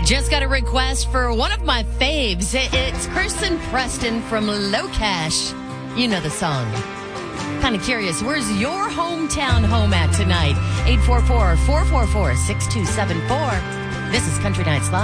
Just got a request for one of my faves. It's Kirsten Preston from Low Cash. You know the song. Kind of curious, where's your hometown home at tonight? 844-444-6274. This is Country Nights Live.